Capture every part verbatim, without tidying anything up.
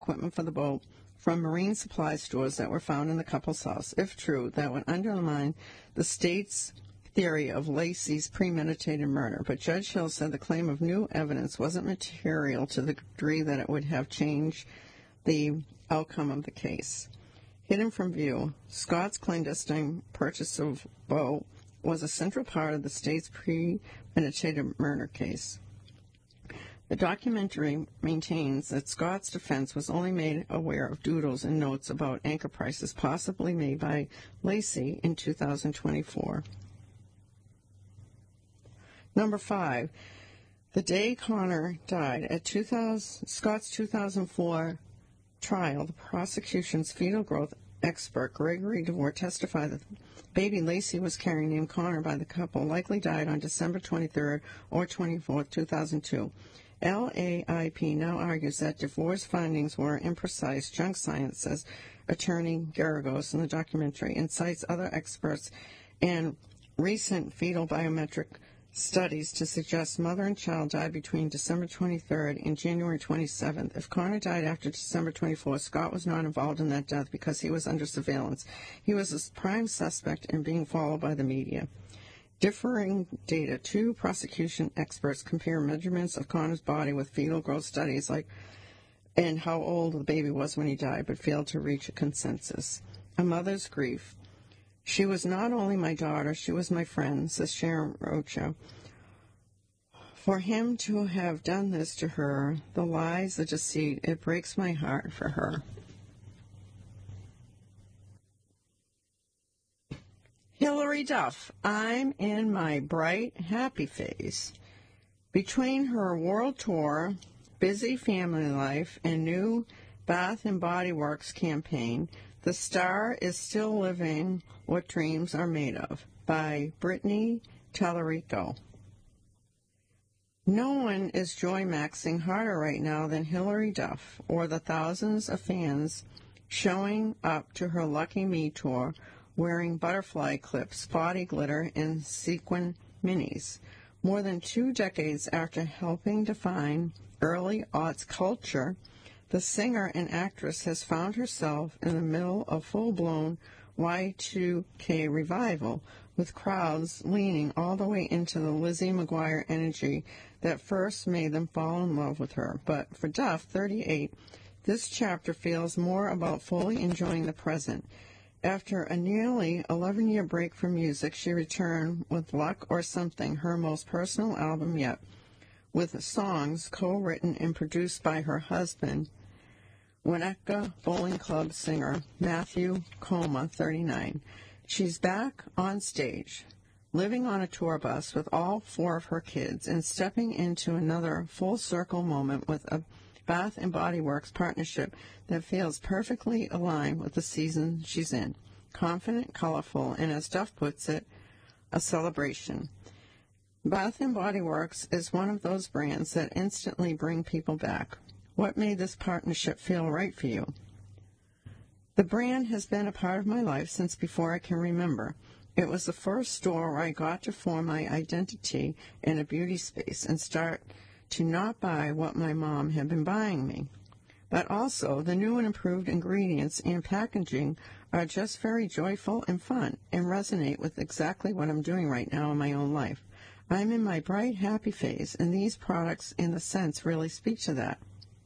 equipment for the boat from marine supply stores that were found in the couple's house. If true, that would undermine the state's theory of Lacey's premeditated murder. But Judge Hill said the claim of new evidence wasn't material to the degree that it would have changed the outcome of the case. Hidden from view, Scott's clandestine purchase of boat was a central part of the state's premeditated murder case. The documentary maintains that Scott's defense was only made aware of doodles and notes about anchor prices possibly made by Lacey in two thousand twenty-four. Number five, the day Connor died. At two thousand, Scott's two thousand four trial, the prosecution's fetal growth expert, Gregory DeVore, testified that the baby Lacey was carrying, named Connor by the couple, likely died on December twenty-third or twenty-fourth, two thousand two. L A I P now argues that DeVore's findings were imprecise junk science, says attorney Garagos in the documentary, and cites other experts and recent fetal biometric studies to suggest mother and child died between December twenty-third and January twenty-seventh. If Connor died after December twenty-fourth, Scott was not involved in that death because he was under surveillance. He was a prime suspect and being followed by the media. Differing data. Two prosecution experts compare measurements of Connor's body with fetal growth studies like and how old the baby was when he died, but failed to reach a consensus. A mother's grief. She was not only my daughter, she was my friend, says Sharon Rocha. For him to have done this to her, the lies, the deceit, it breaks my heart for her. Hilary Duff, I'm in my bright, happy phase. Between her world tour, busy family life, and new Bath and Body Works campaign, the star is still living what dreams are made of, by Brittany Tallarico. No one is joy-maxing harder right now than Hilary Duff, or the thousands of fans showing up to her Lucky Me tour wearing butterfly clips, body glitter, and sequin minis. More than two decades after helping define early aughts culture, the singer and actress has found herself in the middle of full-blown Y two K revival, with crowds leaning all the way into the Lizzie McGuire energy that first made them fall in love with her. But for Duff, thirty-eight, this chapter feels more about fully enjoying the present. After a nearly eleven-year break from music, she returned with Luck or Something, her most personal album yet, with songs co-written and produced by her husband, Winnetka Bowling Club singer Matthew Coma, thirty-nine. She's back on stage, living on a tour bus with all four of her kids, and stepping into another full-circle moment with a Bath and Body Works partnership that feels perfectly aligned with the season she's in. Confident, colorful, and as Duff puts it, a celebration. Bath and Body Works is one of those brands that instantly bring people back. What made this partnership feel right for you? The brand has been a part of my life since before I can remember. It was the first store where I got to form my identity in a beauty space and start to not buy what my mom had been buying me. But also, the new and improved ingredients and packaging are just very joyful and fun and resonate with exactly what I'm doing right now in my own life. I'm in my bright, happy phase, and these products, in the sense, really speak to that.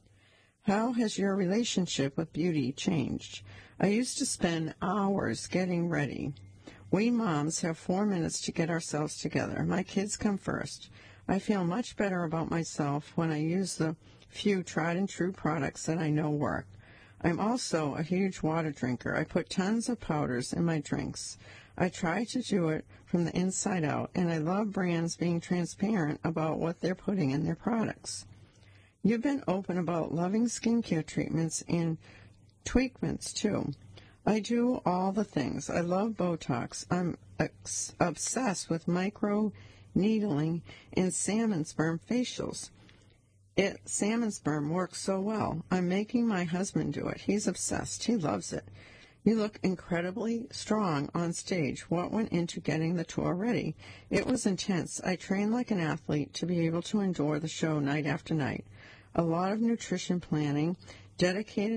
How has your relationship with beauty changed? I used to spend hours getting ready. We moms have four minutes to get ourselves together. My kids come first. I feel much better about myself when I use the few tried-and-true products that I know work. I'm also a huge water drinker. I put tons of powders in my drinks. I try to do it from the inside out, and I love brands being transparent about what they're putting in their products. You've been open about loving skincare treatments and tweakments, too. I do all the things. I love Botox. I'm ex- obsessed with micro needling and salmon sperm facials. It salmon sperm works so well. I'm making my husband do it. He's obsessed. He loves it. You look incredibly strong on stage. What went into getting the tour ready? It was intense. I trained like an athlete to be able to endure the show night after night. A lot of nutrition planning, dedicated